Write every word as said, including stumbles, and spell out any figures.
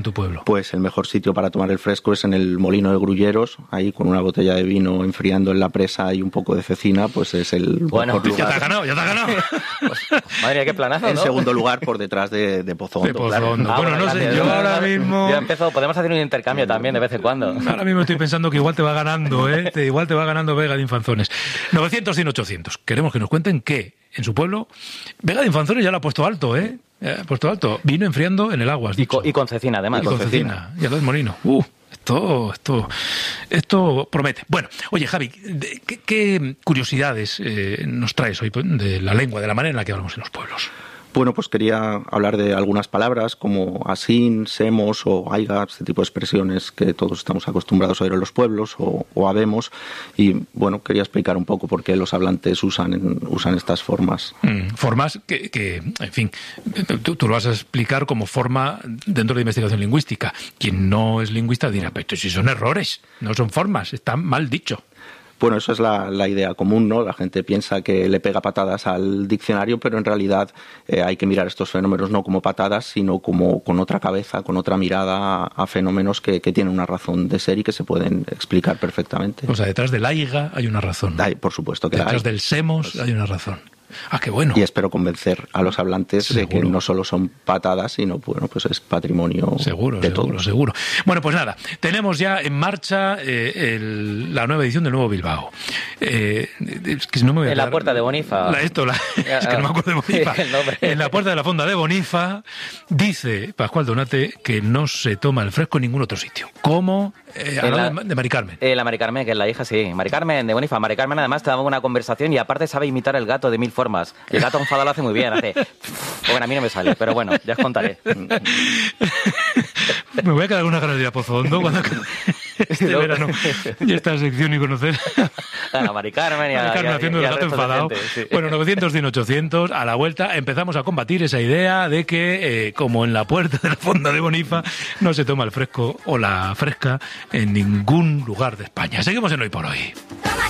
tu pueblo? Pues el mejor sitio para tomar el fresco es en el molino de Grulleros, ahí con una botella de vino enfriando en la presa y un poco de cecina, pues es el bueno, mejor lugar. Ya te has ganado, ya te has ganado. Pues, madre mía, qué planazo, En ¿no? segundo lugar, por detrás de, de Pozondo. De Pozondo. Claro. Ah, Bueno, no gracias. sé, yo ahora mismo... Yo empiezo, podemos hacer un intercambio también de vez en cuando. Ahora mismo estoy pensando que igual te va ganando, ¿eh? Te, igual te va ganando Vega de Infanzones. novecientos, cien, ochocientos. Queremos que nos cuenten que en su pueblo Vega de Infanzones ya lo ha puesto alto, ¿eh? Ha puesto alto. Vino enfriando en el agua, has Y dicho. con, y con cecina, además. Y con cecina. Y al del molino. Uh, esto, esto, esto promete. Bueno, oye, Javi, ¿qué, qué curiosidades eh, nos traes hoy de la lengua, de la manera en la que hablamos en los pueblos? Bueno, pues quería hablar de algunas palabras como asín, semos o aiga, este tipo de expresiones que todos estamos acostumbrados a oír en los pueblos o, o habemos. Y bueno, quería explicar un poco por qué los hablantes usan, usan estas formas. Mm, formas que, que, en fin, tú, tú lo vas a explicar como forma dentro de investigación lingüística. Quien no es lingüista dirá, pero si son errores, no son formas, está mal dicho. Bueno, eso es la, la idea común, ¿no? La gente piensa que le pega patadas al diccionario, pero en realidad eh, hay que mirar estos fenómenos no como patadas, sino como con otra cabeza, con otra mirada a, a fenómenos que, que tienen una razón de ser y que se pueden explicar perfectamente. O sea, detrás del aiga hay una razón. Hay, por supuesto que detrás hay. del semos hay una razón. Ah, qué bueno. Y espero convencer a los hablantes Seguro. de que no solo son patadas, sino bueno, pues es patrimonio seguro, de seguro, todos. Seguro. Bueno, pues nada, tenemos ya en marcha eh, el, la nueva edición del Nuevo Bilbao. Eh, es que no me voy a En la quedar- puerta de Bonifa. La, esto, la, es que no me acuerdo de Bonifa. Sí, el nombre. En la puerta de la fonda de Bonifa dice Pascual Donate que no se toma el fresco en ningún otro sitio. ¿Cómo? Eh, En hablaba la- de, de Mari Carmen. Eh, la Mari Carmen, que es la hija, sí. Mari Carmen de Bonifa. Mari Carmen además te daba una conversación y aparte sabe imitar el gato de mil formas. El gato enfadado lo hace muy bien, hace... Bueno, a mí no me sale, pero bueno, ya os contaré. Me voy a quedar con una ganas de ir a Pozondo cuando acabe este No. verano y esta sección y conocer A la Mari Carmen y a, Mari Carmen y a- haciendo y el al gato resto de enfadado. gente, sí. Bueno, novecientos, cien, ochocientos, a la vuelta empezamos a combatir esa idea de que, eh, como en la puerta de la fonda de Bonifa, no se toma el fresco o la fresca en ningún lugar de España. Seguimos en Hoy por Hoy.